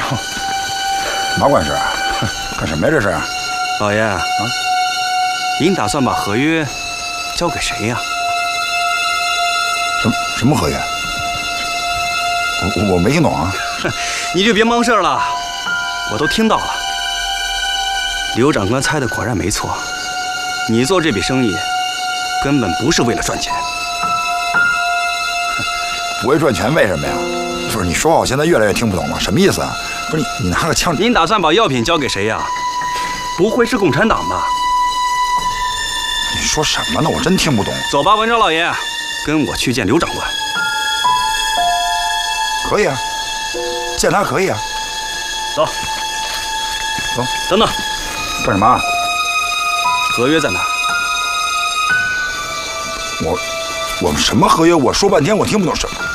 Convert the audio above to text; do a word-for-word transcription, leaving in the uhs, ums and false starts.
嘛官事？干什么呀？这是？ 老爷啊，您打算把合约交给谁呀？ 什么什么合约？我我没听懂啊！ 你就别忙事了，我都听到了。刘长官猜的果然没错，你做这笔生意根本不是为了赚钱。 不会赚钱为什么呀？不是你说话，我现在越来越听不懂了，什么意思啊？不是你你拿个枪， 您打算把药品交给谁呀？不会是共产党吧？ 你说什么呢？我真听不懂。 走吧，文昭老爷，跟我去见刘长官。 可以啊，见他可以啊。 走， 走， 等等， 干什么？ 合约在哪？ 我我们什么合约？我说半天我听不懂什么。